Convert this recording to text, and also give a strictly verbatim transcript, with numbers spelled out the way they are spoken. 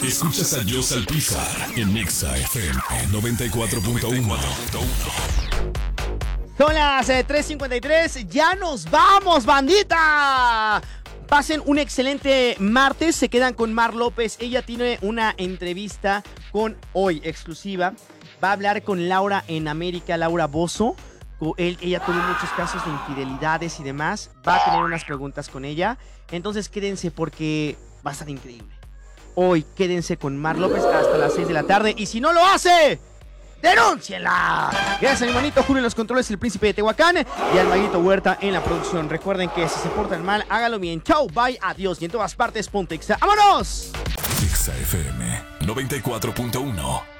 Escuchas a Joss Alpizar en Nexa F M noventa y cuatro punto uno. Son las eh, tres cincuenta y tres. ¡Ya nos vamos, bandita! Pasen un excelente martes. Se quedan con Mar López. Ella tiene una entrevista con hoy exclusiva. Va a hablar con Laura en América, Laura Bozzo. Él, ella tuvo muchos casos de infidelidades y demás. Va a tener unas preguntas con ella. Entonces quédense porque va a estar increíble. Hoy quédense con Mar López hasta las seis de la tarde. Y si no lo hace, ¡denúncienla! Gracias a mi manito Julio en los controles, el príncipe de Tehuacán, y al Maguito Huerta en la producción. Recuerden que si se portan mal, hágalo bien. Chau, bye, adiós. Y en todas partes, ponte Exa. ¡Vámonos! Nexa F M noventa y cuatro punto uno.